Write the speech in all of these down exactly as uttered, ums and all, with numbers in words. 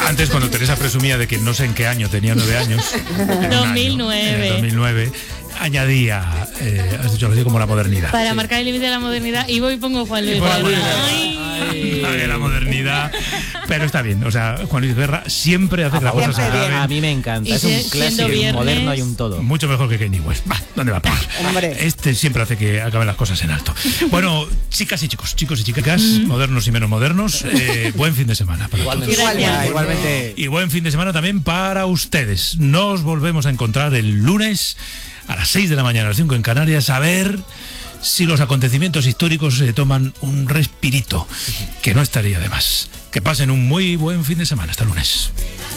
Antes, cuando Teresa presumía de que no sé en qué año tenía nueve años, dos mil nueve. Año, en dos mil nueve, añadía, eh, has dicho así, como la modernidad. Para sí. marcar el límite de la modernidad, y voy y pongo Juan Luis Guerra. Ay. Ay, la modernidad. Pero está bien, o sea, Juan Luis Guerra siempre hace que las cosas se acaben. A mí me encanta, Y es un si- clásico, siendo un moderno viernes- y un todo. Mucho mejor que Kanye West. Va, ¿dónde va a parar? Hombre. Este siempre hace que acaben las cosas en alto. Bueno, chicas y chicos, chicos y chicas, modernos y menos modernos, eh, buen fin de semana para Igualmente. todos. Gracias. Igualmente. Y buen fin de semana también para ustedes. Nos volvemos a encontrar el lunes a las seis de la mañana, a las cinco en Canarias, a ver si los acontecimientos históricos se toman un respirito, que no estaría de más. Que pasen un muy buen fin de semana. Hasta lunes.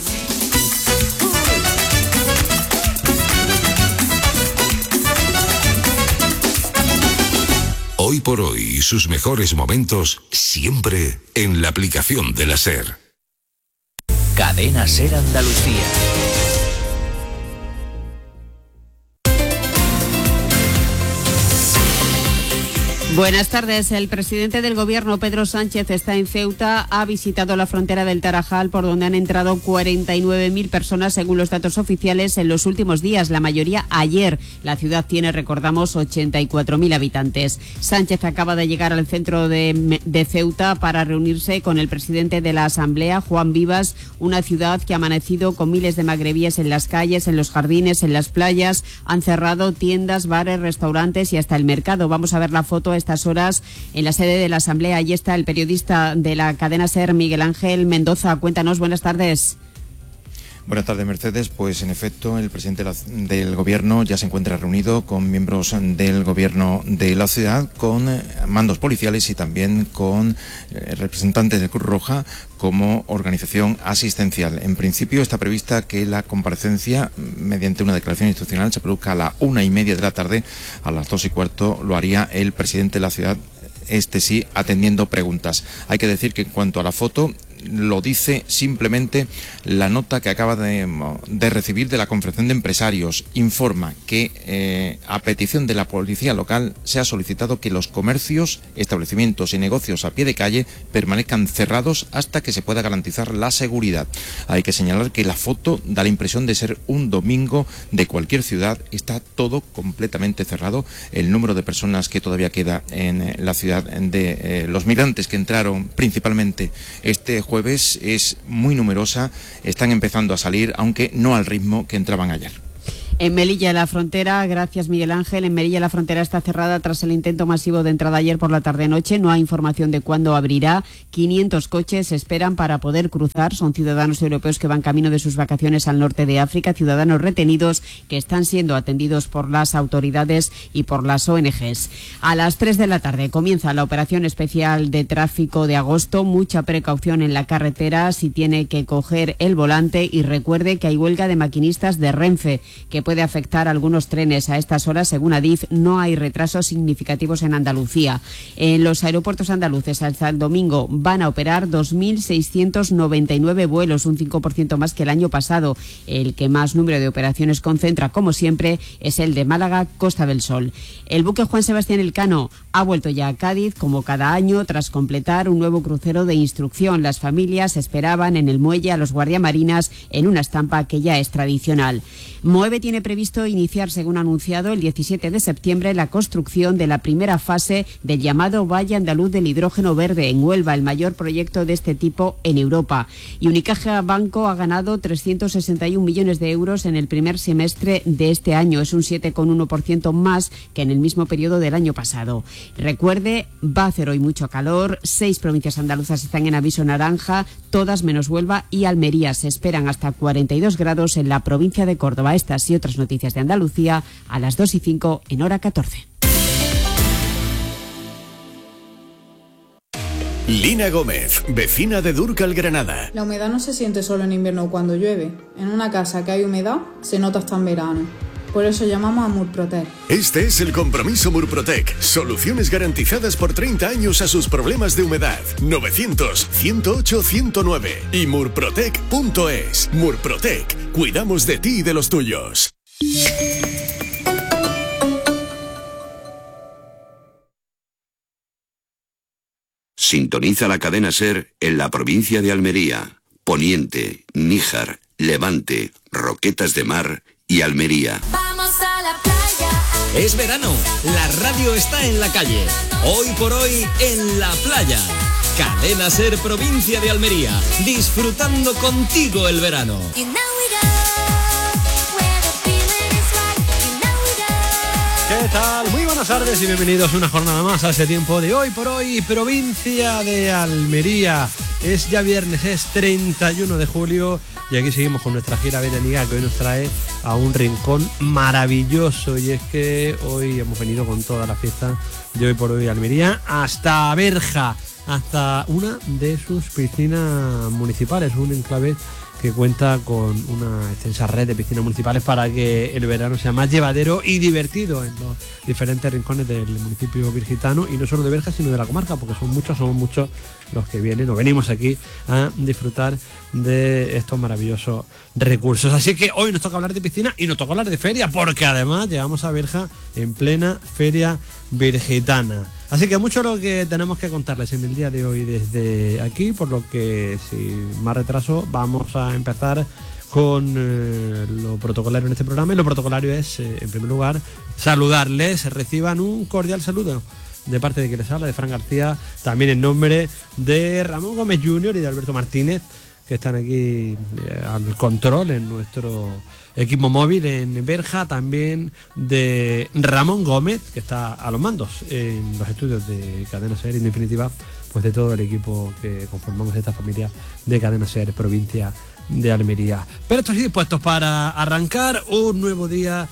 Hoy por hoy, sus mejores momentos siempre en la aplicación de la SER. Cadena SER Andalucía. Buenas tardes. El presidente del Gobierno, Pedro Sánchez, está en Ceuta. Ha visitado la frontera del Tarajal, por donde han entrado cuarenta y nueve mil personas, según los datos oficiales, en los últimos días, la mayoría ayer. La ciudad tiene, recordamos, ochenta y cuatro mil habitantes. Sánchez acaba de llegar al centro de, de Ceuta para reunirse con el presidente de la Asamblea, Juan Vivas, una ciudad que ha amanecido con miles de magrebíes en las calles, en los jardines, en las playas. Han cerrado tiendas, bares, restaurantes y hasta el mercado. Vamos a ver la foto a estas horas en la sede de la Asamblea. Allí está el periodista de la cadena SER, Miguel Ángel Mendoza. Cuéntanos, buenas tardes. Buenas tardes, Mercedes. Pues en efecto, el presidente del Gobierno ya se encuentra reunido con miembros del Gobierno de la ciudad, con mandos policiales y también con representantes de Cruz Roja como organización asistencial. En principio está prevista que la comparecencia, mediante una declaración institucional, se produzca a la una y media de la tarde. A las dos y cuarto lo haría el presidente de la ciudad, este sí, atendiendo preguntas. Hay que decir que en cuanto a la foto, lo dice simplemente la nota que acaba de, de recibir de la Confederación de Empresarios. Informa que eh, a petición de la policía local se ha solicitado que los comercios, establecimientos y negocios a pie de calle permanezcan cerrados hasta que se pueda garantizar la seguridad. Hay que señalar que la foto da la impresión de ser un domingo de cualquier ciudad. Está todo completamente cerrado. El número de personas que todavía queda en la ciudad, de eh, los migrantes que entraron principalmente este jueves, jueves es muy numerosa, están empezando a salir, aunque no al ritmo que entraban ayer. En Melilla, la frontera, gracias Miguel Ángel, en Melilla la frontera está cerrada tras el intento masivo de entrada ayer por la tarde-noche. No hay información de cuándo abrirá. quinientos coches esperan para poder cruzar. Son ciudadanos europeos que van camino de sus vacaciones al norte de África, ciudadanos retenidos que están siendo atendidos por las autoridades y por las O N Ges. A las tres de la tarde comienza la operación especial de tráfico de agosto. Mucha precaución en la carretera si tiene que coger el volante, y recuerde que hay huelga de maquinistas de Renfe que puede afectar a algunos trenes a estas horas. Según Adif, no hay retrasos significativos en Andalucía. En los aeropuertos andaluces hasta el domingo van a operar dos mil seiscientos noventa y nueve vuelos, un cinco por ciento más que el año pasado. El que más número de operaciones concentra, como siempre, es el de Málaga, Costa del Sol. El buque Juan Sebastián Elcano ha vuelto ya a Cádiz, como cada año, tras completar un nuevo crucero de instrucción. Las familias esperaban en el muelle a los guardiamarinas en una estampa que ya es tradicional. Moeve tiene previsto iniciar, según anunciado, el diecisiete de septiembre la construcción de la primera fase del llamado Valle Andaluz del Hidrógeno Verde en Huelva, el mayor proyecto de este tipo en Europa. Y Unicaja Banco ha ganado trescientos sesenta y un millones de euros en el primer semestre de este año. Es un siete coma uno por ciento más que en el mismo periodo del año pasado. Recuerde, va a hacer hoy mucho calor. Seis provincias andaluzas están en aviso naranja, todas menos Huelva y Almería. Se esperan hasta cuarenta y dos grados en la provincia de Córdoba. Estas y otras noticias de Andalucía a las dos y cinco en hora catorce. Lina Gómez, vecina de Dúrcal, Granada. La humedad no se siente solo en invierno cuando llueve. En una casa que hay humedad se nota hasta en verano. Por eso llamamos a Murprotec. Este es el compromiso Murprotec. Soluciones garantizadas por treinta años a sus problemas de humedad. novecientos, ciento ocho, ciento nueve y murprotec punto es. Murprotec. Cuidamos de ti y de los tuyos. Sintoniza la cadena SER en la provincia de Almería. Poniente, Níjar, Levante, Roquetas de Mar y Almería. Vamos a la playa. Es verano, la radio está en la calle. Hoy por hoy, en la playa. Cadena Ser, provincia de Almería, disfrutando contigo el verano. You know we go where the feeling is right. You know we go. ¿Qué tal? Muy buenas tardes y bienvenidos una jornada más a este tiempo de Hoy por Hoy, provincia de Almería. Es ya viernes, es treinta y uno de julio y aquí seguimos con nuestra gira veraniega que hoy nos trae a un rincón maravilloso, y es que hoy hemos venido con toda la fiesta de Hoy por Hoy Almería hasta Berja, hasta una de sus piscinas municipales, un enclave que cuenta con una extensa red de piscinas municipales para que el verano sea más llevadero y divertido en los diferentes rincones del municipio virgitano, y no solo de Berja sino de la comarca, porque son muchos, somos muchos los que vienen o venimos aquí a disfrutar de estos maravillosos recursos. Así que hoy nos toca hablar de piscina y nos toca hablar de feria, porque además llegamos a Berja en plena feria virgitana. Así que mucho lo que tenemos que contarles en el día de hoy desde aquí, por lo que sin más retraso vamos a empezar con eh, lo protocolario en este programa. Y lo protocolario es, eh, en primer lugar, saludarles, reciban un cordial saludo de parte de quien les habla, de Fran García, también en nombre de Ramón Gómez junior y de Alberto Martínez, que están aquí eh, al control en nuestro equipo móvil en Berja, también de Ramón Gómez, que está a los mandos en los estudios de Cadena Ser, y en definitiva pues de todo el equipo que conformamos esta familia de Cadena Ser, provincia de Almería. Pero estoy dispuestos para arrancar un nuevo día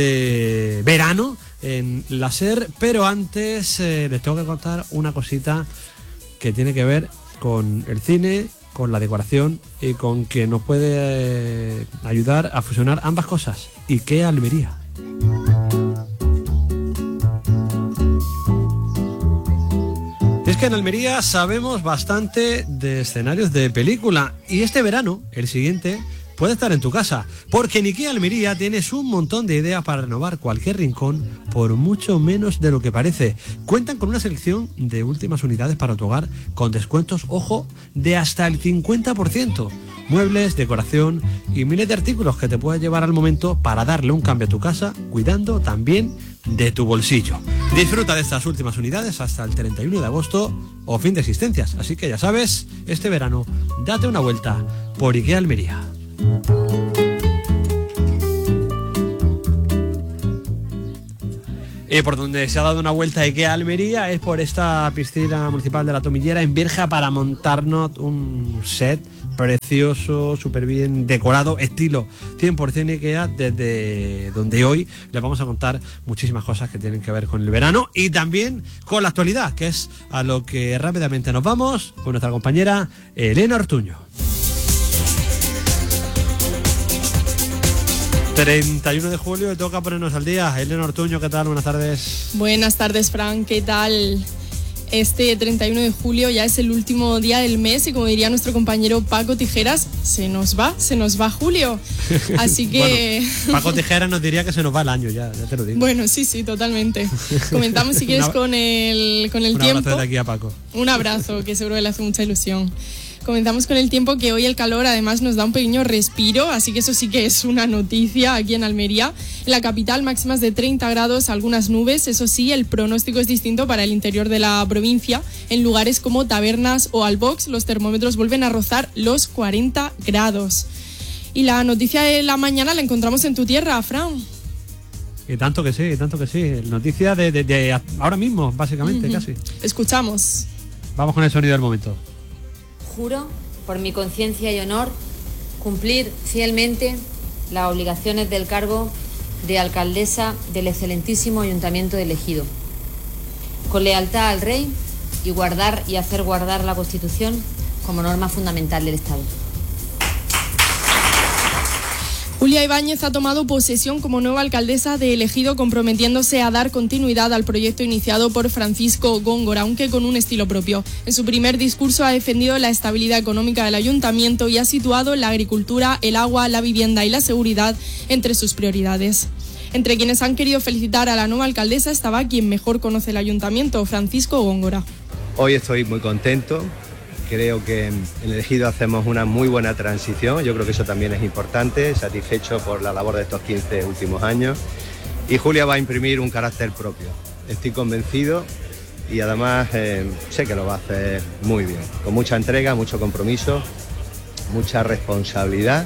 de verano en la Ser, pero antes eh, les tengo que contar una cosita que tiene que ver con el cine, con la decoración y con que nos puede eh, ayudar a fusionar ambas cosas. IKEA Almería. Es que en Almería sabemos bastante de escenarios de película, y este verano, el siguiente, puede estar en tu casa, porque en IKEA Almería tienes un montón de ideas para renovar cualquier rincón por mucho menos de lo que parece. Cuentan con una selección de últimas unidades para tu hogar, con descuentos, ojo, de hasta el cincuenta por ciento. Muebles, decoración y miles de artículos que te puedes llevar al momento para darle un cambio a tu casa, cuidando también de tu bolsillo. Disfruta de estas últimas unidades hasta el treinta y uno de agosto o fin de existencias. Así que ya sabes, este verano date una vuelta por IKEA Almería. Y por donde se ha dado una vuelta IKEA Almería es por esta piscina municipal de la Tomillera en Berja, para montarnos un set precioso, súper bien decorado, estilo cien por ciento IKEA, desde donde hoy les vamos a contar muchísimas cosas que tienen que ver con el verano y también con la actualidad, que es a lo que rápidamente nos vamos con nuestra compañera Elena Ortuño. treinta y uno de julio, toca ponernos al día. Elena Ortuño, ¿qué tal? Buenas tardes. Buenas tardes, Fran, ¿qué tal? Este treinta y uno de julio ya es el último día del mes y, como diría nuestro compañero Paco Tijeras, se nos va, se nos va julio. Así que... Bueno, Paco Tijeras nos diría que se nos va el año, ya, ya te lo digo. Bueno, sí, sí, totalmente. Comenzamos si quieres con el, con el un tiempo. Un abrazo desde aquí a Paco. Un abrazo, que seguro que le hace mucha ilusión. Comenzamos con el tiempo, que hoy el calor además nos da un pequeño respiro, así que eso sí que es una noticia aquí en Almería. En la capital, máximas de treinta grados, algunas nubes. Eso sí, el pronóstico es distinto para el interior de la provincia. En lugares como Tabernas o Albox, los termómetros vuelven a rozar los cuarenta grados. Y la noticia de la mañana la encontramos en tu tierra, Fran. Y tanto que sí, y tanto que sí. Noticia de, de, de ahora mismo, básicamente, uh-huh. casi. Escuchamos. Vamos con el sonido del momento. Juro, por mi conciencia y honor, cumplir fielmente las obligaciones del cargo de alcaldesa del excelentísimo Ayuntamiento de Ejido, con lealtad al Rey, y guardar y hacer guardar la Constitución como norma fundamental del Estado. Julia Ibáñez ha tomado posesión como nueva alcaldesa de El Ejido, comprometiéndose a dar continuidad al proyecto iniciado por Francisco Góngora, aunque con un estilo propio. En su primer discurso ha defendido la estabilidad económica del ayuntamiento y ha situado la agricultura, el agua, la vivienda y la seguridad entre sus prioridades. Entre quienes han querido felicitar a la nueva alcaldesa estaba quien mejor conoce el ayuntamiento, Francisco Góngora. Hoy estoy muy contento, creo que en el Ejido hacemos una muy buena transición, yo creo que eso también es importante, satisfecho por la labor de estos quince últimos años. Y Julia va a imprimir un carácter propio, estoy convencido y además eh, sé que lo va a hacer muy bien, con mucha entrega, mucho compromiso, mucha responsabilidad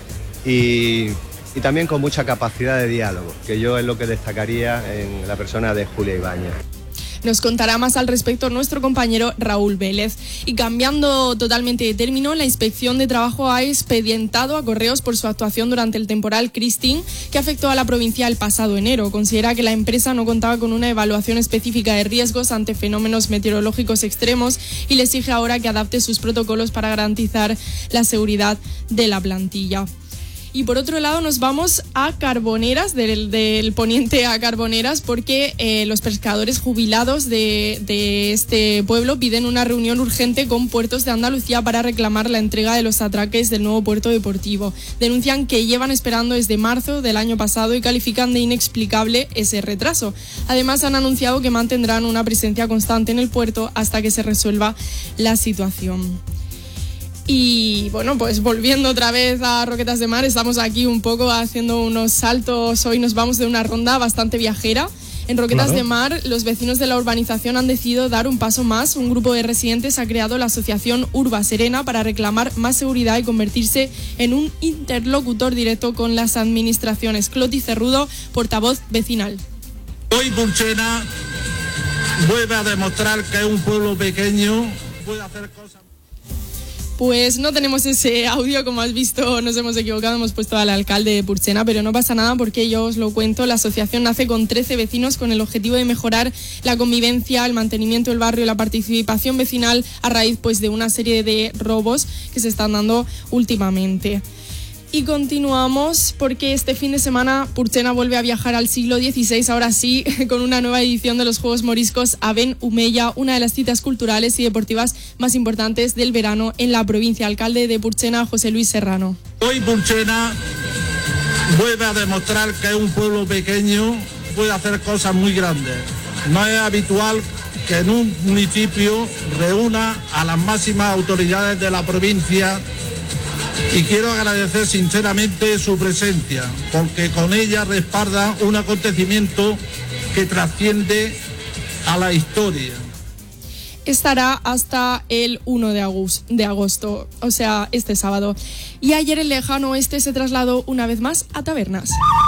y, y también con mucha capacidad de diálogo, que yo es lo que destacaría en la persona de Julia Ibáñez. Nos contará más al respecto nuestro compañero Raúl Vélez. Y cambiando totalmente de término, la Inspección de Trabajo ha expedientado a Correos por su actuación durante el temporal Christine, que afectó a la provincia el pasado enero. Considera que la empresa no contaba con una evaluación específica de riesgos ante fenómenos meteorológicos extremos y le exige ahora que adapte sus protocolos para garantizar la seguridad de la plantilla. Y por otro lado nos vamos a Carboneras, del, del poniente a Carboneras, porque eh, los pescadores jubilados de, de este pueblo piden una reunión urgente con Puertos de Andalucía para reclamar la entrega de los atraques del nuevo puerto deportivo. Denuncian que llevan esperando desde marzo del año pasado y califican de inexplicable ese retraso. Además han anunciado que mantendrán una presencia constante en el puerto hasta que se resuelva la situación. Y bueno, pues volviendo otra vez a Roquetas de Mar, estamos aquí un poco haciendo unos saltos. Hoy nos vamos de una ronda bastante viajera. En Roquetas claro. de Mar, los vecinos de la urbanización han decidido dar un paso más. Un grupo de residentes ha creado la asociación Urba Serena para reclamar más seguridad y convertirse en un interlocutor directo con las administraciones. Cloti Cerrudo, portavoz vecinal. Hoy Purchena vuelve a demostrar que es un pueblo pequeño, puede hacer cosas. Pues no tenemos ese audio, como has visto, nos hemos equivocado, hemos puesto al alcalde de Purchena, pero no pasa nada porque yo os lo cuento. La asociación nace con trece vecinos con el objetivo de mejorar la convivencia, el mantenimiento del barrio y la participación vecinal a raíz pues, de una serie de robos que se están dando últimamente. Y continuamos porque este fin de semana Purchena vuelve a viajar al siglo dieciséis, ahora sí, con una nueva edición de los Juegos Moriscos Aben Humeya, una de las citas culturales y deportivas más importantes del verano en la provincia. Alcalde de Purchena, José Luis Serrano. Hoy Purchena vuelve a demostrar que es un pueblo pequeño, puede hacer cosas muy grandes. No es habitual que en un municipio reúna a las máximas autoridades de la provincia. Y quiero agradecer sinceramente su presencia, porque con ella respalda un acontecimiento que trasciende a la historia. Estará hasta el uno de agosto, o sea, este sábado. Y ayer el lejano oeste se trasladó una vez más a Tabernas.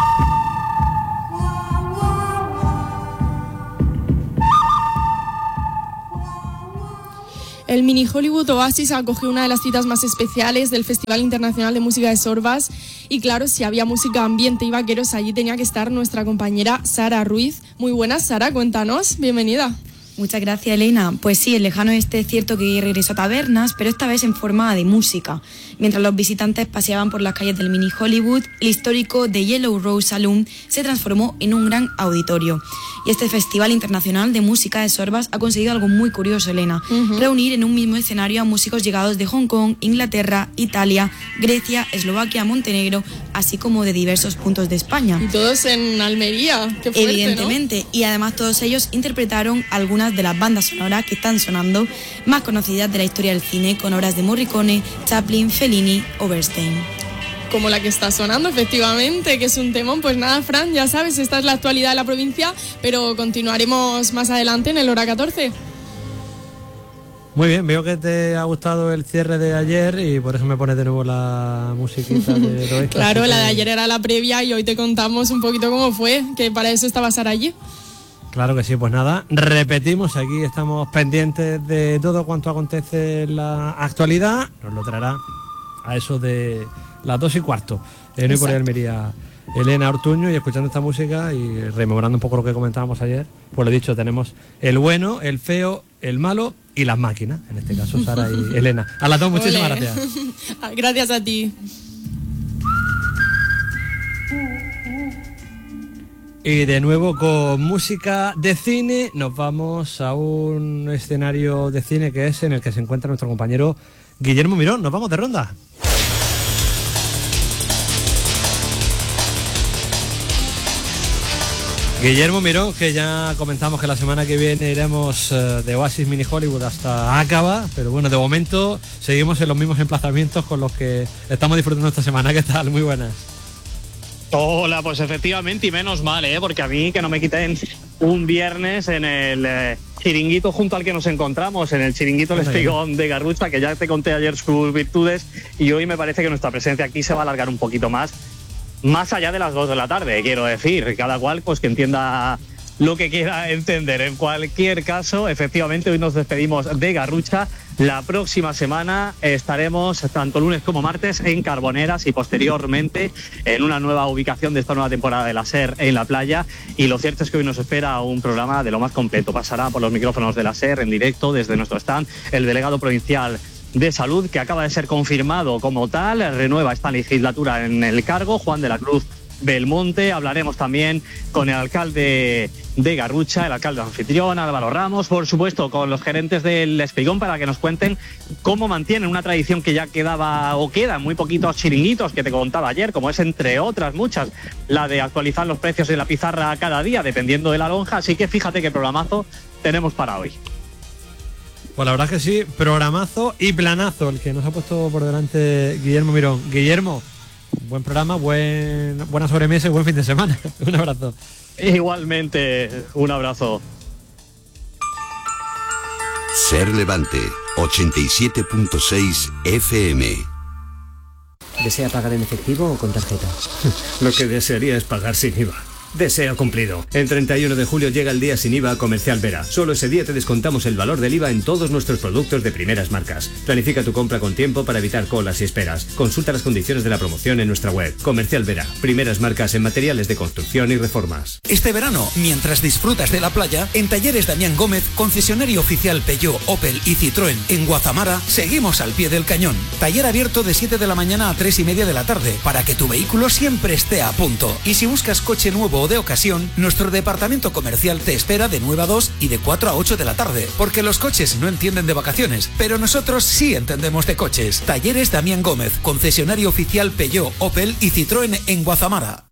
El Mini Hollywood Oasis acogió una de las citas más especiales del Festival Internacional de Música de Sorbas y claro, si había música, ambiente y vaqueros, allí tenía que estar nuestra compañera Sara Ruiz. Muy buenas, Sara, cuéntanos, bienvenida. Muchas gracias, Elena. Pues sí, el lejano este es cierto que regresó a Tabernas, pero esta vez en forma de música. Mientras los visitantes paseaban por las calles del Mini Hollywood, el histórico The Yellow Rose Saloon se transformó en un gran auditorio. Y este Festival Internacional de Música de Sorbas ha conseguido algo muy curioso, Elena. Uh-huh. Reunir en un mismo escenario a músicos llegados de Hong Kong, Inglaterra, Italia, Grecia, Eslovaquia, Montenegro, así como de diversos puntos de España. Y todos en Almería, qué fuerte, evidentemente, ¿no? Y además todos ellos interpretaron algunas de las bandas sonoras que están sonando más conocidas de la historia del cine, con obras de Morricone, Chaplin, Fellini o Bernstein. Como la que está sonando, efectivamente, que es un temón. Pues nada, Fran, ya sabes, esta es la actualidad de la provincia, pero continuaremos más adelante en el Hora catorce. Muy bien, veo que te ha gustado el cierre de ayer y por eso me pones de nuevo la musiquita de Roy. Claro, la de ayer era la previa y hoy te contamos un poquito cómo fue, que para eso estaba Sara allí. Claro que sí, pues nada, repetimos, aquí estamos pendientes de todo cuanto acontece en la actualidad, nos lo traerá a eso de las dos y cuarto, en Hoy por Hoy Almería, Elena Ortuño, y escuchando esta música y rememorando un poco lo que comentábamos ayer, pues lo dicho, tenemos el bueno, el feo, el malo y las máquinas, en este caso Sara y Elena. A las dos, muchísimas Olé. gracias. Gracias a ti. Y de nuevo con música de cine nos vamos a un escenario de cine que es en el que se encuentra nuestro compañero Guillermo Mirón. Nos vamos de ronda. Guillermo Miró, que ya comentamos que la semana que viene iremos eh, de Oasis Mini Hollywood hasta Acaba, pero bueno, de momento seguimos en los mismos emplazamientos con los que estamos disfrutando esta semana. ¿Qué tal? Muy buenas. Hola, pues efectivamente, y menos mal, ¿eh? Porque a mí que no me quiten un viernes en el eh, chiringuito junto al que nos encontramos, en el chiringuito El Espigón de Garrucha, que ya te conté ayer sus virtudes, y hoy me parece que nuestra presencia aquí se va a alargar un poquito más, más allá de las dos de la tarde, quiero decir, cada cual pues que entienda lo que quiera entender. En cualquier caso, efectivamente, hoy nos despedimos de Garrucha. La próxima semana estaremos tanto lunes como martes en Carboneras y posteriormente en una nueva ubicación de esta nueva temporada de la SER en la playa. Y lo cierto es que hoy nos espera un programa de lo más completo. Pasará por los micrófonos de la SER en directo desde nuestro stand el delegado provincial de Salud, que acaba de ser confirmado como tal, renueva esta legislatura en el cargo, Juan de la Cruz Belmonte. Hablaremos también con el alcalde de Garrucha, el alcalde anfitrión, Álvaro Ramos, por supuesto, con los gerentes del Espigón para que nos cuenten cómo mantienen una tradición que ya quedaba o queda muy poquitos chiringuitos que te contaba ayer, como es entre otras muchas, la de actualizar los precios de la pizarra cada día dependiendo de la lonja. Así que fíjate qué programazo tenemos para hoy. Pues la verdad es que sí, programazo y planazo el que nos ha puesto por delante Guillermo Mirón. Guillermo, buen programa, buen, buena sobremesa y buen fin de semana. Un abrazo. Igualmente, un abrazo. Ser Levante, ochenta y siete punto seis F M. ¿Desea pagar en efectivo o con tarjeta? Lo que desearía es pagar sin I V A. Deseo cumplido. El treinta y uno de julio llega el día sin I V A a Comercial Vera. Solo ese día te descontamos el valor del I V A en todos nuestros productos de primeras marcas. Planifica tu compra con tiempo para evitar colas y esperas. Consulta las condiciones de la promoción en nuestra web. Comercial Vera. Primeras marcas en materiales de construcción y reformas. Este verano, mientras disfrutas de la playa, en Talleres Damián Gómez, concesionario oficial Peugeot, Opel y Citroën en Guazamara, seguimos al pie del cañón. Taller abierto de siete de la mañana a tres y media de la tarde, para que tu vehículo siempre esté a punto. Y si buscas coche nuevo de ocasión, nuestro departamento comercial te espera de nueve a dos y de cuatro a ocho de la tarde, porque los coches no entienden de vacaciones, pero nosotros sí entendemos de coches. Talleres Damián Gómez, concesionario oficial Peugeot, Opel y Citroën en Guazamara.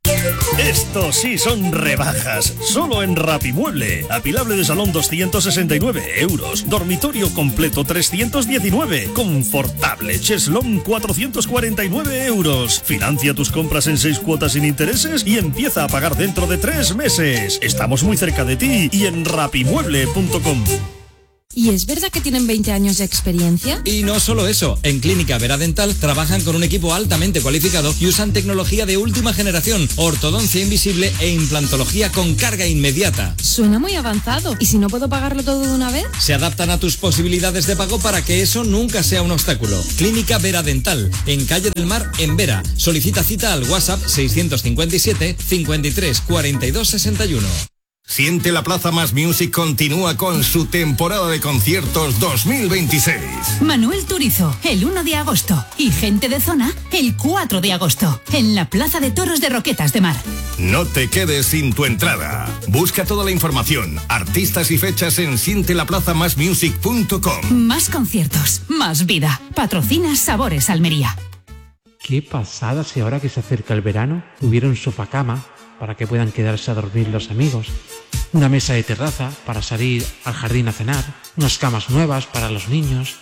Estos sí son rebajas, solo en Rapimueble. Apilable de salón doscientos sesenta y nueve euros, dormitorio completo trescientos diecinueve, confortable cheslón cuatrocientos cuarenta y nueve euros. Financia tus compras en seis cuotas sin intereses y empieza a pagar dentro de tres meses. Estamos muy cerca de ti y en rapimueble punto com. ¿Y es verdad que tienen veinte años de experiencia? Y no solo eso, en Clínica Vera Dental trabajan con un equipo altamente cualificado y usan tecnología de última generación, ortodoncia invisible e implantología con carga inmediata. Suena muy avanzado. ¿Y si no puedo pagarlo todo de una vez? Se adaptan a tus posibilidades de pago para que eso nunca sea un obstáculo. Clínica Vera Dental, en Calle del Mar, en Vera. Solicita cita al WhatsApp seiscientos cincuenta y siete, cincuenta y tres, cuarenta y dos, sesenta y uno. Siente la Plaza Más Music continúa con su temporada de conciertos dos mil veintiséis. Manuel Turizo, el uno de agosto. Y Gente de Zona, el cuatro de agosto. En la Plaza de Toros de Roquetas de Mar. No te quedes sin tu entrada. Busca toda la información, artistas y fechas en siente la plaza más music punto com. Más conciertos, más vida. Patrocina Sabores Almería. Qué pasada si ahora que se acerca el verano hubiera un sofacama para que puedan quedarse a dormir los amigos, una mesa de terraza para salir al jardín a cenar, unas camas nuevas para los niños.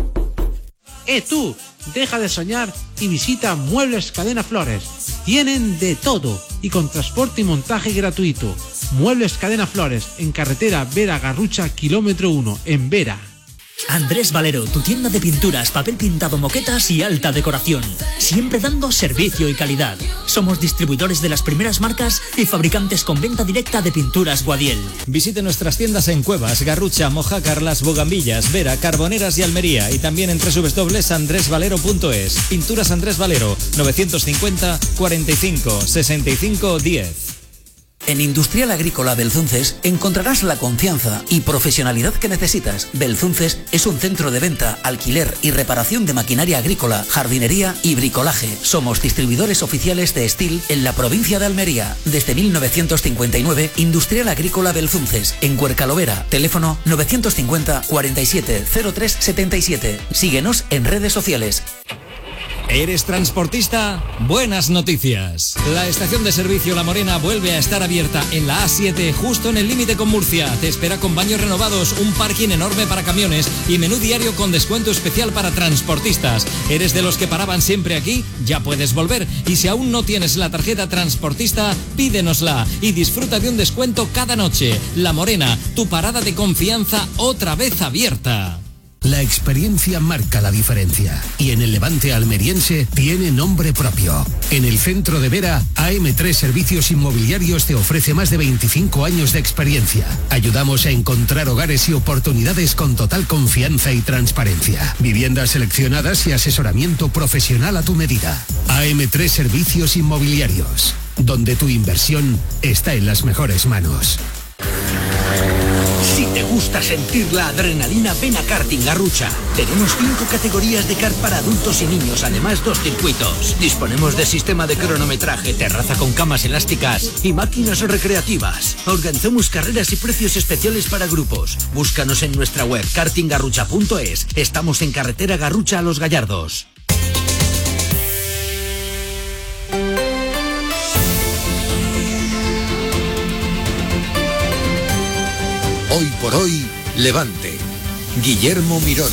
¡Eh tú! Deja de soñar y visita Muebles Cadena Flores. Tienen de todo y con transporte y montaje gratuito. Muebles Cadena Flores, en carretera Vera Garrucha, kilómetro uno, en Vera. Andrés Valero, tu tienda de pinturas, papel pintado, moquetas y alta decoración. Siempre dando servicio y calidad. Somos distribuidores de las primeras marcas y fabricantes con venta directa de pinturas Guadiel. Visite nuestras tiendas en Cuevas, Garrucha, Mojácar, Las Bogambillas, Vera, Carboneras y Almería, y también en doble u doble u doble u punto andrés valero punto es. Pinturas Andrés Valero, novecientos cincuenta, cuarenta y cinco, sesenta y cinco, diez. En Industrial Agrícola Belzunces encontrarás la confianza y profesionalidad que necesitas. Belzunces es un centro de venta, alquiler y reparación de maquinaria agrícola, jardinería y bricolaje. Somos distribuidores oficiales de Steel en la provincia de Almería. Desde mil novecientos cincuenta y nueve, Industrial Agrícola Belzunces, en Cuercalovera. Teléfono novecientos cincuenta, cuarenta y siete, cero tres setenta y siete. Síguenos en redes sociales. ¿Eres transportista? Buenas noticias. La estación de servicio La Morena vuelve a estar abierta en la A siete, justo en el límite con Murcia. Te espera con baños renovados, un parking enorme para camiones y menú diario con descuento especial para transportistas. ¿Eres de los que paraban siempre aquí? Ya puedes volver. Y si aún no tienes la tarjeta transportista, pídenosla y disfruta de un descuento cada noche. La Morena, tu parada de confianza otra vez abierta. La experiencia marca la diferencia y en el Levante almeriense tiene nombre propio. En el centro de Vera, A M tres Servicios Inmobiliarios te ofrece más de veinticinco años de experiencia. Ayudamos a encontrar hogares y oportunidades con total confianza y transparencia. Viviendas seleccionadas y asesoramiento profesional a tu medida. A M tres Servicios Inmobiliarios, donde tu inversión está en las mejores manos. Si te gusta sentir la adrenalina, ven a Karting Garrucha. Tenemos cinco categorías de kart para adultos y niños, además dos circuitos. Disponemos de sistema de cronometraje, terraza con camas elásticas y máquinas recreativas. Organizamos carreras y precios especiales para grupos. Búscanos en nuestra web karting garrucha punto es. Estamos en carretera Garrucha a Los Gallardos. Hoy por hoy, Levante. Guillermo Mirón.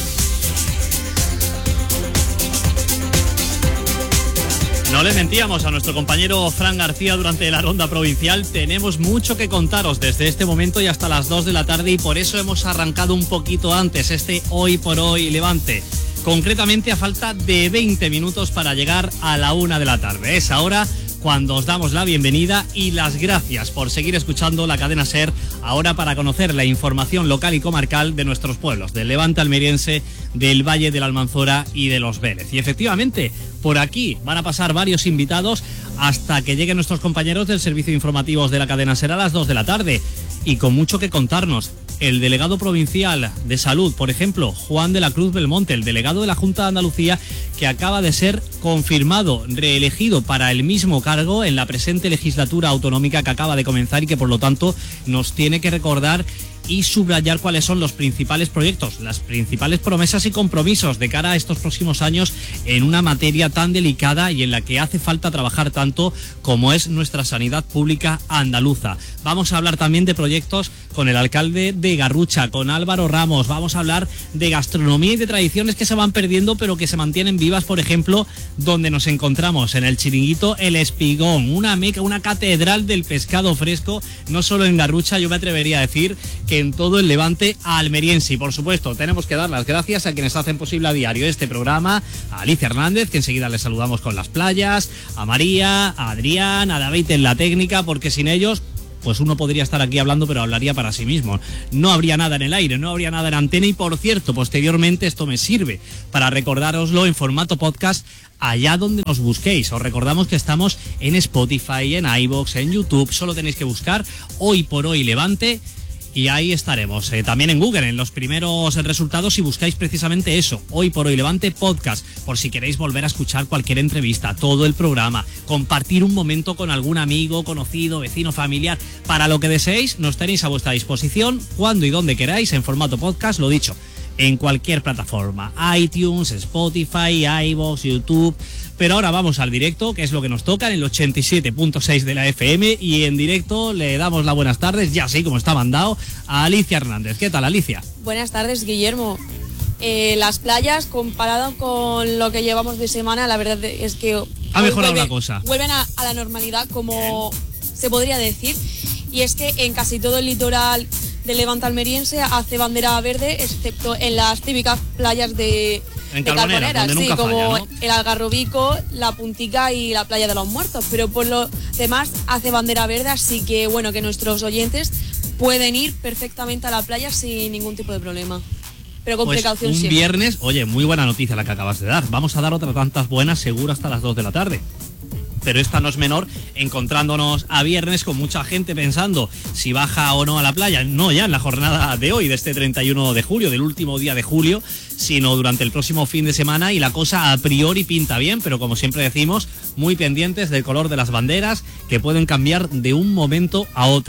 No le mentíamos a nuestro compañero Fran García durante la ronda provincial. Tenemos mucho que contaros desde este momento y hasta las dos de la tarde y por eso hemos arrancado un poquito antes este Hoy por Hoy Levante. Concretamente a falta de veinte minutos para llegar a la una de la tarde. Es ahora cuando os damos la bienvenida y las gracias por seguir escuchando la cadena SER, ahora para conocer la información local y comarcal de nuestros pueblos, del Levante almeriense, del Valle de la Almanzora y de Los Vélez. Y efectivamente, por aquí van a pasar varios invitados hasta que lleguen nuestros compañeros del servicio de informativos de la cadena SER a las dos de la tarde. Y con mucho que contarnos. El delegado provincial de salud, por ejemplo, Juan de la Cruz Belmonte, el delegado de la Junta de Andalucía, que acaba de ser confirmado, reelegido para el mismo cargo en la presente legislatura autonómica que acaba de comenzar y que por lo tanto nos tiene que recordar y subrayar cuáles son los principales proyectos, las principales promesas y compromisos de cara a estos próximos años en una materia tan delicada y en la que hace falta trabajar tanto como es nuestra sanidad pública andaluza. Vamos a hablar también de proyectos con el alcalde de Garrucha, con Álvaro Ramos. Vamos a hablar de gastronomía y de tradiciones que se van perdiendo pero que se mantienen vivas, por ejemplo, donde nos encontramos en el chiringuito El Espigón, una meca, una catedral del pescado fresco, no solo en Garrucha, yo me atrevería a decir que en todo el Levante almeriense. Y por supuesto tenemos que dar las gracias a quienes hacen posible a diario este programa, a Alicia Hernández, que enseguida les saludamos con las playas, a María, a Adrián, a David en la técnica, porque sin ellos pues uno podría estar aquí hablando pero hablaría para sí mismo. No habría nada en el aire, no habría nada en antena y por cierto, posteriormente esto me sirve para recordároslo en formato podcast allá donde nos busquéis. Os recordamos que estamos en Spotify, en iVoox, en YouTube, solo tenéis que buscar Hoy por Hoy Levante y ahí estaremos. Eh, también en Google, en los primeros resultados, si buscáis precisamente eso, Hoy por Hoy Levante Podcast, por si queréis volver a escuchar cualquier entrevista, todo el programa, compartir un momento con algún amigo, conocido, vecino, familiar, para lo que deseéis, nos tenéis a vuestra disposición, cuando y donde queráis, en formato podcast, lo dicho, en cualquier plataforma, iTunes, Spotify, iVoox, YouTube. Pero ahora vamos al directo, que es lo que nos toca, en el ochenta y siete punto seis de la F M, y en directo le damos las buenas tardes, ya así como está mandado, a Alicia Hernández. ¿Qué tal, Alicia? Buenas tardes, Guillermo. Eh, las playas, comparado con lo que llevamos de semana, la verdad es que ha mejorado vuelve, la cosa. Vuelven a, a la normalidad, como se podría decir, y es que en casi todo el litoral del Levante almeriense hace bandera verde, excepto en las típicas playas de, en de Carboneras, Carboneras, sí, nunca como falla, ¿no? el Algarrobico, la Puntica y la playa de los Muertos, pero por lo demás hace bandera verde, así que bueno, que nuestros oyentes pueden ir perfectamente a la playa sin ningún tipo de problema. Pero con pues precaución un siempre. viernes, oye, muy buena noticia la que acabas de dar. Vamos a dar otras tantas buenas seguro hasta las dos de la tarde. Pero esta no es menor, encontrándonos a viernes con mucha gente pensando si baja o no a la playa, no ya en la jornada de hoy, de este treinta y uno de julio, del último día de julio, sino durante el próximo fin de semana, y la cosa a priori pinta bien, pero como siempre decimos, muy pendientes del color de las banderas, que pueden cambiar de un momento a otro.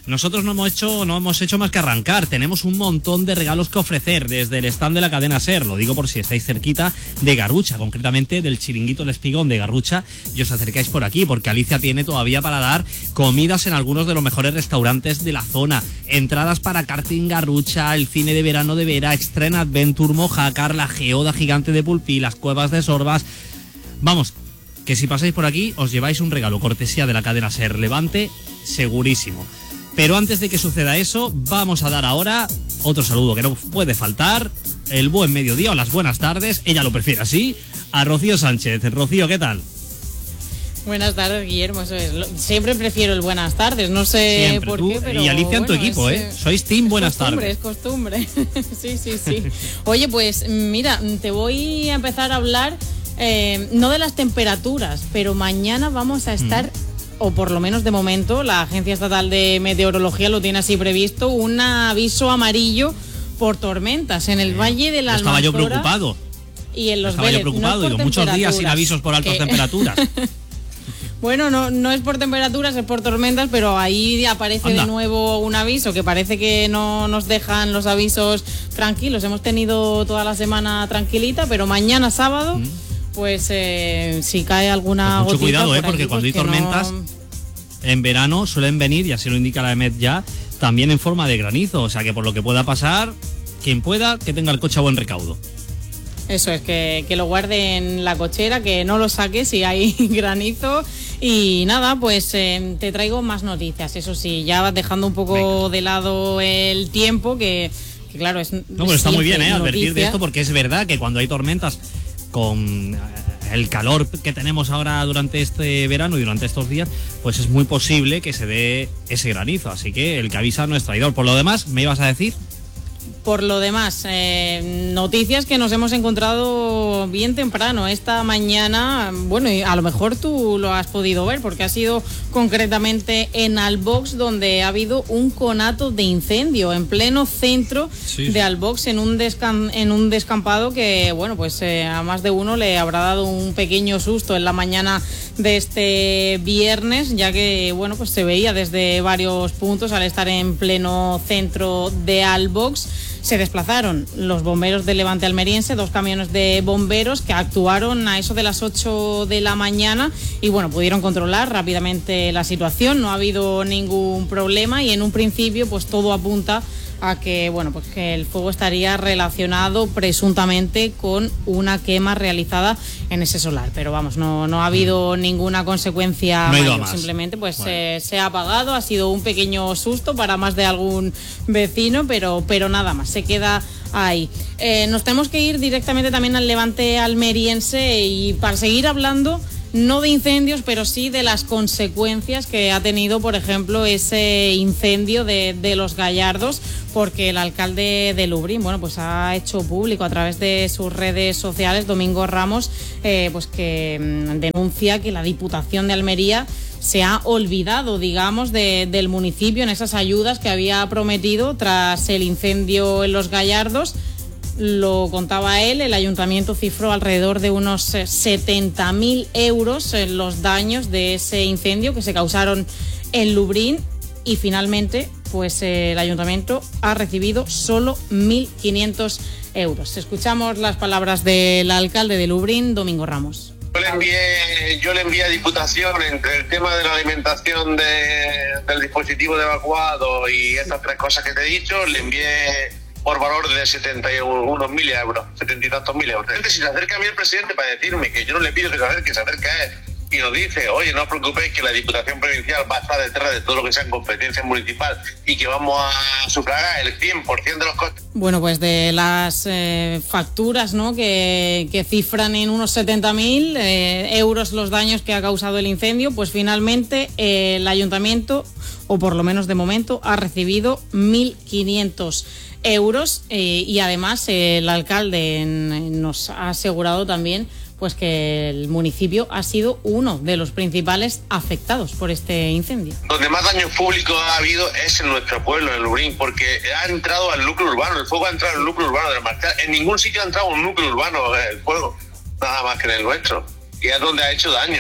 nosotros no hemos hecho no hemos hecho más que arrancar. Tenemos un montón de regalos que ofrecer desde el stand de la cadena SER. Lo digo por si estáis cerquita de Garrucha, concretamente del Chiringuito El Espigón de Garrucha, y os acercáis por aquí, porque Alicia tiene todavía para dar comidas en algunos de los mejores restaurantes de la zona, entradas para karting Garrucha, el cine de verano de Vera, Extreme Adventure Mojácar, la geoda gigante de Pulpí, las cuevas de Sorbas. Vamos, que si pasáis por aquí os lleváis un regalo cortesía de la cadena SER Levante, segurísimo. Pero antes de que suceda eso, vamos a dar ahora otro saludo que no puede faltar, el buen mediodía o las buenas tardes, ella lo prefiere así, a Rocío Sánchez. Rocío, ¿qué tal? Buenas tardes, Guillermo. Eso es. Siempre prefiero el buenas tardes, no sé Siempre, por tú qué, pero y Alicia en tu bueno, equipo, es, ¿eh? Sois team buenas tardes. Es costumbre, es costumbre. Sí, sí, sí. Oye, pues mira, te voy a empezar a hablar, eh, no de las temperaturas, pero mañana vamos a estar... Mm. O por lo menos de momento, la Agencia Estatal de Meteorología lo tiene así previsto, un aviso amarillo por tormentas en el Valle de la Almanzora. Estaba yo preocupado. Y en los Estaba Vélez, yo preocupado, no digo, muchos días sin avisos por altas que... temperaturas. Bueno, no, no es por temperaturas, es por tormentas, pero ahí aparece Anda. de nuevo un aviso que parece que no nos dejan los avisos tranquilos. Hemos tenido toda la semana tranquilita, pero mañana sábado... Mm. Pues eh, si cae alguna pues mucho gotita cuidado, por eh, aquí, porque cuando pues hay tormentas no... en verano suelen venir, y así lo indica la EMET ya, también en forma de granizo. O sea que por lo que pueda pasar, quien pueda, que tenga el coche a buen recaudo. Eso es, que, que lo guarde en la cochera, que no lo saque si hay granizo. Y nada, pues eh, te traigo más noticias. Eso sí, ya vas dejando un poco Venga. de lado el tiempo, que, que claro, es... No, pero está muy bien, ¿eh? Advertir de esto, porque es verdad que cuando hay tormentas... con el calor que tenemos ahora durante este verano y durante estos días, pues es muy posible que se dé ese granizo, así que el que avisa no es traidor. Por lo demás, ¿me ibas a decir? Por lo demás, eh, noticias que nos hemos encontrado bien temprano esta mañana. Bueno, y a lo mejor tú lo has podido ver, porque ha sido concretamente en Albox, donde ha habido un conato de incendio en pleno centro sí, sí. de Albox, en un, descam- en un descampado que, bueno, pues eh, a más de uno le habrá dado un pequeño susto en la mañana de este viernes, ya que, bueno, pues se veía desde varios puntos al estar en pleno centro de Albox. Se desplazaron los bomberos del Levante almeriense, dos camiones de bomberos que actuaron a eso de las ocho de la mañana y bueno, pudieron controlar rápidamente la situación, no ha habido ningún problema y en un principio pues todo apunta a que bueno, pues que el fuego estaría relacionado presuntamente con una quema realizada en ese solar, pero vamos, no, no ha habido ninguna consecuencia no mayor, simplemente pues bueno. eh, se ha apagado, ha sido un pequeño susto para más de algún vecino, pero, pero nada más, se queda ahí. Eh, nos tenemos que ir directamente también al Levante almeriense y para seguir hablando no de incendios, pero sí de las consecuencias que ha tenido, por ejemplo, ese incendio de, de Los Gallardos, porque el alcalde de Lubriñ, bueno, pues ha hecho público a través de sus redes sociales, Domingo Ramos, eh, pues que mmm, denuncia que la Diputación de Almería se ha olvidado, digamos, de, del municipio en esas ayudas que había prometido tras el incendio en Los Gallardos. Lo contaba él, el ayuntamiento cifró alrededor de unos setenta mil euros en los daños de ese incendio que se causaron en Lubriñ y finalmente pues el ayuntamiento ha recibido solo mil quinientos euros. Escuchamos las palabras del alcalde de Lubriñ, Domingo Ramos. Yo le envié, yo le envié a Diputación entre el tema de la alimentación de, del dispositivo de evacuado y estas tres cosas que te he dicho, le envié por valor de setenta y uno mil euros, setenta y tantos mil euros. Si se acerca a mí el presidente para decirme que yo no le pido que se acerque, se acerca a él y nos dice, oye, no os preocupéis que la Diputación Provincial va a estar detrás de todo lo que sea competencia municipal y que vamos a sufragar el cien por ciento de los costes. Bueno, pues de las eh, facturas, ¿no?, que, que cifran en unos setenta mil eh, euros los daños que ha causado el incendio, pues finalmente eh, el ayuntamiento, o por lo menos de momento, ha recibido mil quinientos euros eh, y además eh, el alcalde en, en nos ha asegurado también pues que el municipio ha sido uno de los principales afectados por este incendio. Donde más daños públicos ha habido es en nuestro pueblo, en Lubriñ, porque ha entrado al núcleo urbano, el fuego ha entrado al núcleo urbano del Marcial. En ningún sitio ha entrado un núcleo urbano el fuego, nada más que en el nuestro, y es donde ha hecho daño.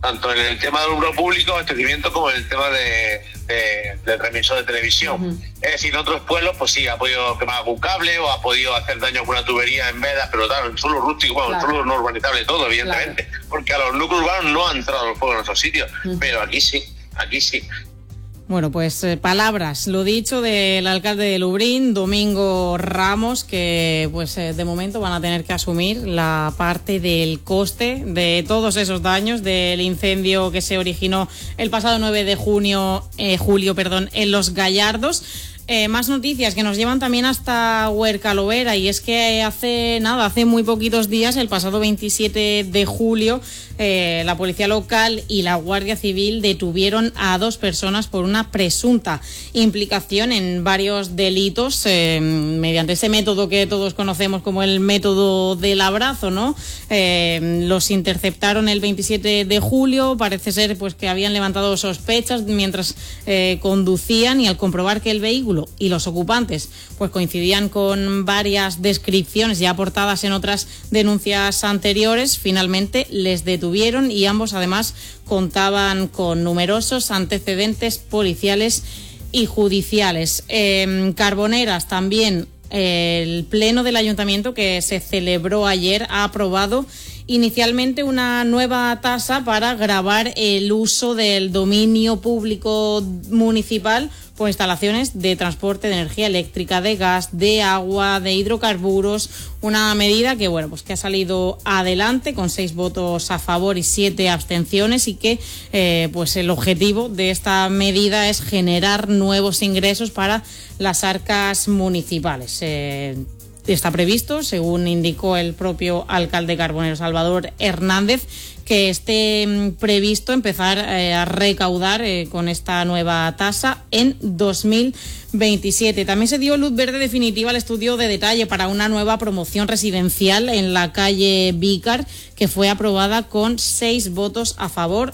tanto en el tema del uso público, abastecimiento, como en el tema de, de, del remisor de televisión. Uh-huh. Es decir, en otros pueblos, pues sí, ha podido quemar algún cable o ha podido hacer daño a alguna tubería en vedas, pero claro, en suelo rústico, bueno, claro. en suelo no urbanizable todo, evidentemente, claro. porque a los núcleos urbanos no ha entrado el fuego en otros sitios, uh-huh. pero aquí sí, aquí sí. Bueno, pues eh, palabras, lo dicho del alcalde de Lubrién, Domingo Ramos, que pues eh, de momento van a tener que asumir la parte del coste de todos esos daños del incendio que se originó el pasado nueve de junio, eh, julio, perdón, en Los Gallardos. Eh, más noticias que nos llevan también hasta Huercalovera, y es que hace nada, hace muy poquitos días, el pasado veintisiete de julio, eh, la policía local y la Guardia Civil detuvieron a dos personas por una presunta implicación en varios delitos eh, mediante ese método que todos conocemos como el método del abrazo, ¿no? Eh, los interceptaron el veintisiete de julio, parece ser pues que habían levantado sospechas mientras eh, conducían, y al comprobar que el vehículo y los ocupantes pues coincidían con varias descripciones ya aportadas en otras denuncias anteriores, finalmente les detuvieron, y ambos además contaban con numerosos antecedentes policiales y judiciales. Eh, Carboneras también, eh, el pleno del ayuntamiento que se celebró ayer ha aprobado inicialmente una nueva tasa para gravar el uso del dominio público municipal por instalaciones de transporte de energía eléctrica, de gas, de agua, de hidrocarburos, una medida que bueno pues que ha salido adelante con seis votos a favor y siete abstenciones, y que eh, pues el objetivo de esta medida es generar nuevos ingresos para las arcas municipales. Eh, Está previsto, según indicó el propio alcalde carbonero Salvador Hernández, que esté previsto empezar eh, a recaudar eh, con esta nueva tasa en dos mil veintisiete. También se dio luz verde definitiva al estudio de detalle para una nueva promoción residencial en la calle Vícar, que fue aprobada con seis votos a favor,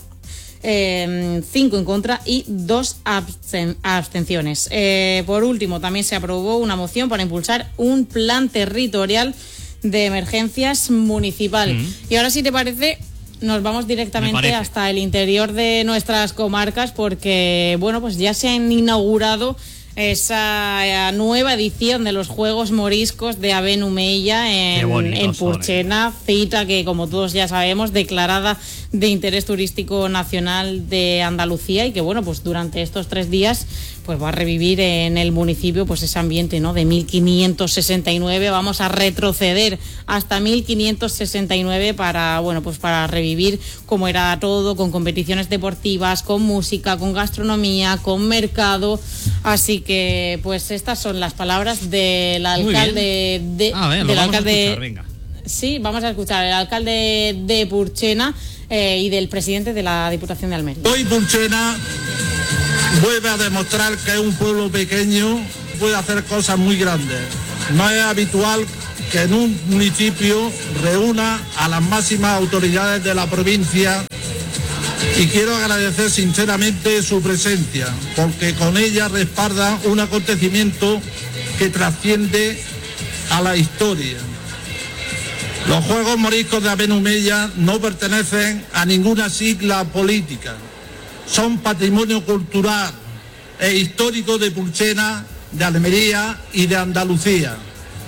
Eh, cinco en contra y dos absten- abstenciones. Eh, por último, también se aprobó una moción para impulsar un plan territorial de emergencias municipal. Mm. Y ahora, si te parece, nos vamos directamente hasta el interior de nuestras comarcas, porque bueno, pues ya se han inaugurado esa nueva edición de los Juegos Moriscos de Aben Humeya en, en Purchena, cita que, como todos ya sabemos, declarada de interés turístico nacional de Andalucía, y que bueno, pues durante estos tres días pues va a revivir en el municipio pues ese ambiente, ¿no?, de mil quinientos sesenta y nueve. Vamos a retroceder hasta mil quinientos sesenta y nueve para bueno, pues para revivir como era todo, con competiciones deportivas, con música, con gastronomía, con mercado. Así que pues estas son las palabras del alcalde de a ver, del vamos alcalde a escuchar, venga. Sí, vamos a escuchar el alcalde de Purchena eh, y del presidente de la Diputación de Almería. Hoy Purchena vuelve a demostrar que es un pueblo pequeño, puede hacer cosas muy grandes. No es habitual que en un municipio reúna a las máximas autoridades de la provincia, y quiero agradecer sinceramente su presencia, porque con ella respalda un acontecimiento que trasciende a la historia. Los Juegos Moriscos de Aben Humeya no pertenecen a ninguna sigla política. Son patrimonio cultural e histórico de Purchena, de Almería y de Andalucía.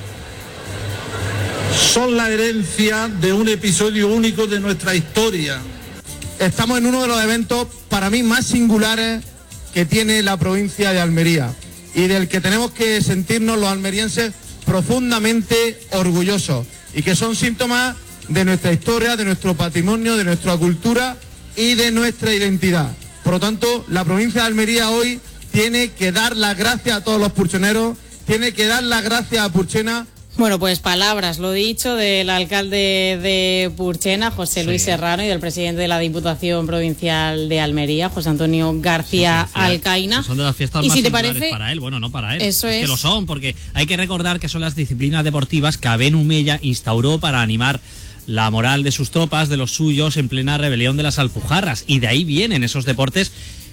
Son la herencia de un episodio único de nuestra historia. Estamos en uno de los eventos para mí más singulares que tiene la provincia de Almería, y del que tenemos que sentirnos los almerienses profundamente orgullosos, y que son síntomas de nuestra historia, de nuestro patrimonio, de nuestra cultura y de nuestra identidad. Por lo tanto, la provincia de Almería hoy tiene que dar las gracias a todos los purcheneros, tiene que dar las gracias a Purchena. Bueno, pues palabras, lo dicho, del alcalde de Purchena, José Luis sí. Serrano, y del presidente de la Diputación Provincial de Almería, José Antonio García sí, sí, sí. Alcaina. Son de las fiestas y más si te singulares parece, para él, bueno, no para él. Eso es, es que lo son, porque hay que recordar que son las disciplinas deportivas que Aben Humeya instauró para animar la moral de sus tropas, de los suyos, en plena rebelión de las Alpujarras, y de ahí vienen esos deportes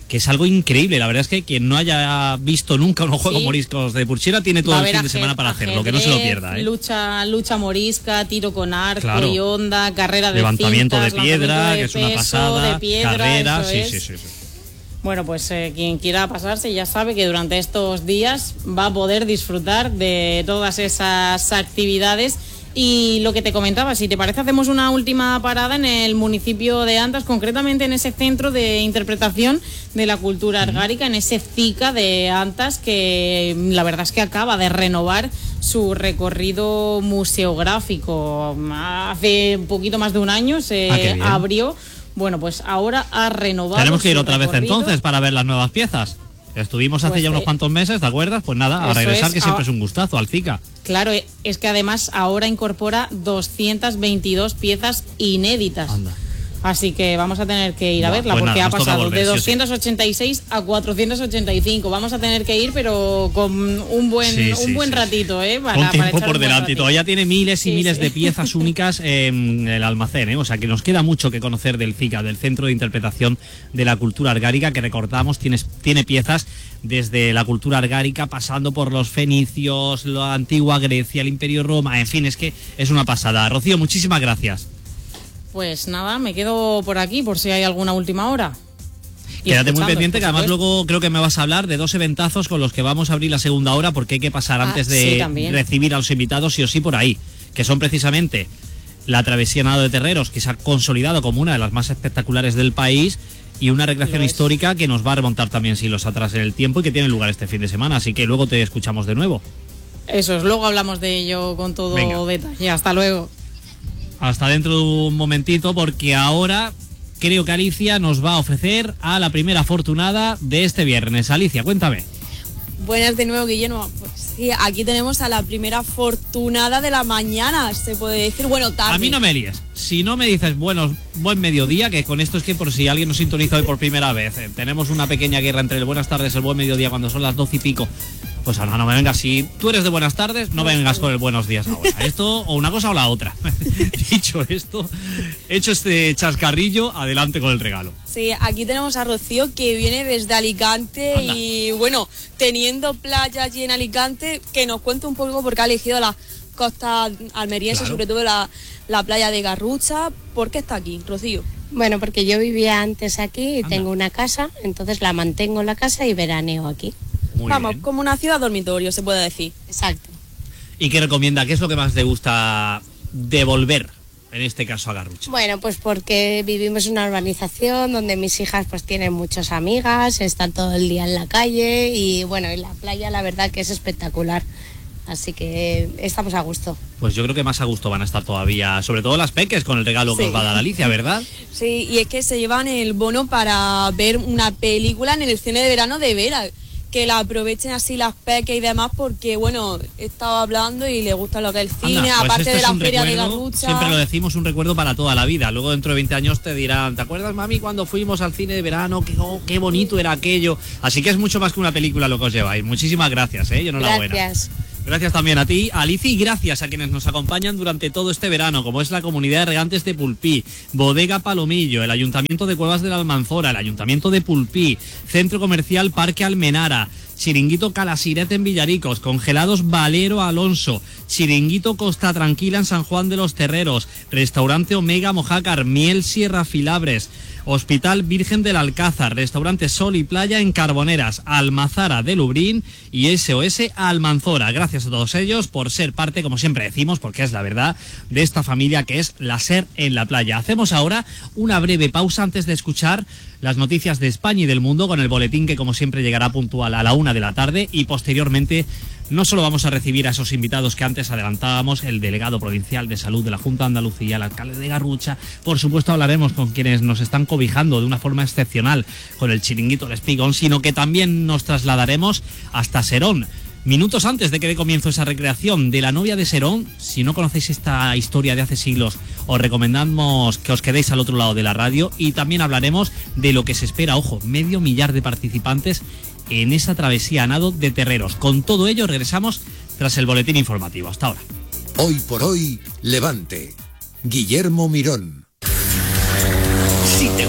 que es algo increíble. La verdad es que quien no haya visto nunca unos juegos Sí. moriscos de Purchera tiene todo el fin de semana para hacerlo, que no se lo pierda, ¿eh? Lucha, lucha morisca, tiro con arco Claro. y onda, carrera de Levantamiento cintas, de piedra, lanzamiento de que es una peso, pasada, de piedra, carrera, eso sí, es. sí, sí, sí. Bueno, pues eh, quien quiera pasarse ya sabe que durante estos días va a poder disfrutar de todas esas actividades. Y lo que te comentaba, si te parece, hacemos una última parada en el municipio de Antas, concretamente en ese centro de interpretación de la cultura argárica, en ese CICA de Antas, que la verdad es que acaba de renovar su recorrido museográfico. Hace un poquito más de un año se Ah, qué bien. abrió. Bueno, pues ahora ha renovado. Tenemos que ir su otra vez recorrido. entonces para ver las nuevas piezas. Estuvimos hace Pues ya unos sí. cuantos meses, ¿te acuerdas? Pues nada, a Eso regresar, es, que siempre ah. es un gustazo, al CICA. Claro, es que además ahora incorpora doscientas veintidós piezas inéditas. Así que vamos a tener que ir a Buah, verla, pues porque nada, ha nos toca pasado volver, de sí o sí. doscientos ochenta y seis a cuatrocientos ochenta y cinco. Vamos a tener que ir, pero con un buen, Sí, un sí, buen sí, ratito, ¿eh? Para, Con para tiempo echar por un buen delante y ratito. todavía tiene miles y Sí, miles sí. de piezas únicas en el almacén, ¿eh? O sea que nos queda mucho que conocer del CICA, del Centro de Interpretación de la Cultura Argárica, que recordamos tiene, tiene piezas desde la cultura argárica, pasando por los fenicios, la antigua Grecia, el Imperio Roma, en fin, es que es una pasada. Rocío, muchísimas gracias. Pues nada, me quedo por aquí por si hay alguna última hora. Y Quédate muy escuchando, pendiente, por que además supuesto. luego creo que me vas a hablar de dos eventazos con los que vamos a abrir la segunda hora, porque hay que pasar Ah, antes sí, de también. recibir a los invitados sí o sí por ahí, que son precisamente la travesía Nado de Terreros, que se ha consolidado como una de las más espectaculares del país, y una recreación Lo es. histórica que nos va a remontar también siglos atrás en el tiempo y que tiene lugar este fin de semana, así que luego te escuchamos de nuevo. Eso es, luego hablamos de ello con todo Venga. detalle. Hasta luego. Hasta dentro de un momentito, porque ahora creo que Alicia nos va a ofrecer a la primera afortunada de este viernes. Alicia, cuéntame. Buenas de nuevo, Guillermo. Pues sí, aquí tenemos a la primera afortunada de la mañana, se puede decir. Bueno, tarde. A mí no me líes. Si no me dices buenos, buen mediodía, que con esto es que por si alguien nos sintoniza hoy por primera vez, eh, tenemos una pequeña guerra entre el buenas tardes y el buen mediodía cuando son las doce y pico. Pues ahora no me vengas. Si tú eres de buenas tardes, no me vengas con el buenos días ahora. Esto o una cosa o la otra. Dicho esto, hecho este chascarrillo, adelante con el regalo. Sí, aquí tenemos a Rocío, que viene desde Alicante. Anda. Y bueno, teniendo playa allí en Alicante, que nos cuente un poco por qué ha elegido la costa almeriense, Claro. sobre todo la, la playa de Garrucha. ¿Por qué está aquí, Rocío? Bueno, porque yo vivía antes aquí y tengo una casa, entonces la mantengo en la casa y veraneo aquí. Muy Vamos, bien. como una ciudad dormitorio, se puede decir. Exacto. ¿Y qué recomienda? ¿Qué es lo que más te gusta devolver, en este caso a Garrucha? Bueno, pues porque vivimos en una urbanización donde mis hijas pues tienen muchas amigas, están todo el día en la calle y bueno, y la playa la verdad que es espectacular. Así que estamos a gusto. Pues yo creo que más a gusto van a estar todavía, sobre todo las peques, con el regalo que Sí. os va a dar Alicia, ¿verdad? Sí, y es que se llevan el bono para ver una película en el cine de verano de Vera. Que la aprovechen así las peques y demás, porque bueno, he estado hablando y le gusta lo que es el cine, Anda, pues aparte este de es la un feria de recuerdo, Garrucha. siempre lo decimos, un recuerdo para toda la vida. Luego dentro de veinte años te dirán, ¿te acuerdas, mami, cuando fuimos al cine de verano? Qué, oh, qué bonito era aquello. Así que es mucho más que una película lo que os lleváis. Muchísimas gracias, ¿eh? Y enhorabuena. Gracias. Gracias también a ti, Alicia, y gracias a quienes nos acompañan durante todo este verano, como es la Comunidad de Regantes de Pulpí, Bodega Palomillo, el Ayuntamiento de Cuevas de la Almanzora, el Ayuntamiento de Pulpí, Centro Comercial Parque Almenara, Chiringuito Calasiret en Villaricos, Congelados Valero Alonso, Chiringuito Costa Tranquila en San Juan de los Terreros, Restaurante Omega Mojácar, Miel Sierra Filabres, Hospital Virgen del Alcázar, Restaurante Sol y Playa en Carboneras, Almazara de Lubrín y S O S Almanzora. Gracias a todos ellos por ser parte, como siempre decimos, porque es la verdad, de esta familia que es la SER en la playa. Hacemos ahora una breve pausa antes de escuchar las noticias de España y del mundo con el boletín que como siempre llegará puntual a la una de la tarde, y posteriormente no solo vamos a recibir a esos invitados que antes adelantábamos, el delegado provincial de salud de la Junta de Andalucía, el alcalde de Garrucha, por supuesto hablaremos con quienes nos están cobijando de una forma excepcional con el Chiringuito El Espigón, sino que también nos trasladaremos hasta Serón. Minutos antes de que dé comienzo esa recreación de la novia de Serón, si no conocéis esta historia de hace siglos, os recomendamos que os quedéis al otro lado de la radio, y también hablaremos de lo que se espera, ojo, medio millar de participantes en esa travesía a nado de Terreros. Con todo ello regresamos tras el boletín informativo. Hasta ahora. Hoy por hoy, Levante. Guillermo Mirón. Si te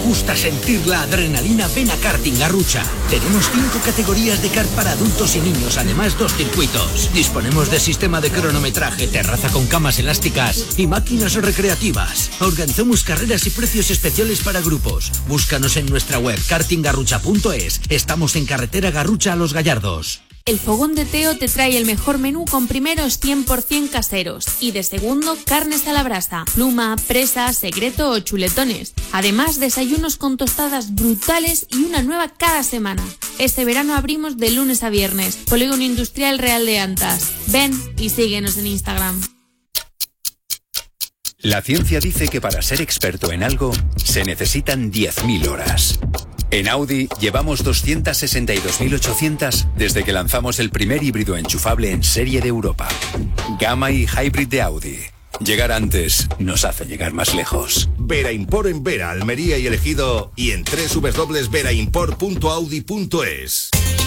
gusta sentir la adrenalina, ven a Karting Garrucha. Tenemos cinco categorías de kart para adultos y niños, además dos circuitos. Disponemos de sistema de cronometraje, terraza con camas elásticas y máquinas recreativas. Organizamos carreras y precios especiales para grupos. Búscanos en nuestra web karting garrucha punto es. Estamos en carretera Garrucha a Los Gallardos. El Fogón de Teo te trae el mejor menú con primeros cien por ciento caseros y de segundo carnes a la brasa, pluma, presa, secreto o chuletones. Además, desayunos con tostadas brutales y una nueva cada semana. Este verano abrimos de lunes a viernes. Polígono Industrial Real de Antas. Ven y síguenos en Instagram. La ciencia dice que para ser experto en algo se necesitan diez mil horas. En Audi llevamos doscientas sesenta y dos mil ochocientas desde que lanzamos el primer híbrido enchufable en serie de Europa. Gamma y Hybrid de Audi. Llegar antes nos hace llegar más lejos. Vera Import en Vera, Almería y Elegido y en doble u doble u doble u punto vera import punto audi punto es.